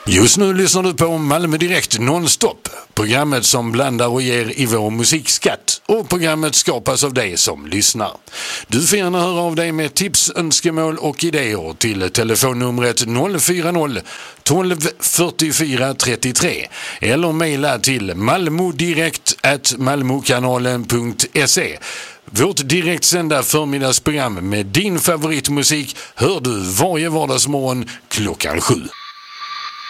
Just nu lyssnar du på Malmö Direkt nonstop. Programmet som blandar och ger i vår musikskatt. Och programmet skapas av dig som lyssnar. Du får gärna höra av dig med tips, önskemål och idéer till telefonnumret 040 12 44 33 eller mejla till malmodirekt@malmokanalen.se. Vårt direktsända förmiddagsprogram med din favoritmusik hör du varje vardagsmorgon klockan 7.